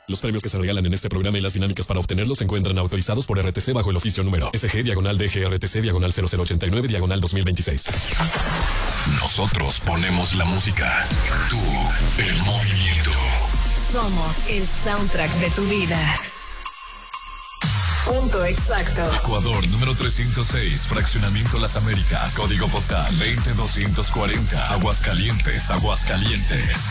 Los premios que se regalan en este programa y las dinámicas para obtenerlos se encuentran autorizados por RTC bajo el oficio número SG/DGRTC/00829/2026. Nosotros ponemos la música. Tú, el movimiento. Somos el soundtrack de tu vida. Punto exacto. Ecuador, número 306, Fraccionamiento Las Américas. Código postal 20240. Aguascalientes, Aguascalientes.